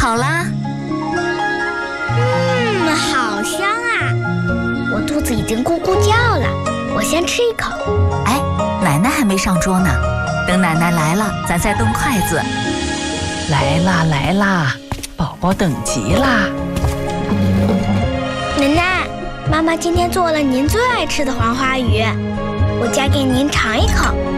好啦。 好香啊！我肚子已经咕咕叫了，我先吃一口。 哎，奶奶还没上桌呢，等奶奶来了，咱再动筷子。 来啦来啦，宝宝等急啦！ 奶奶，妈妈今天做了您最爱吃的黄花鱼，我夹给您尝一口。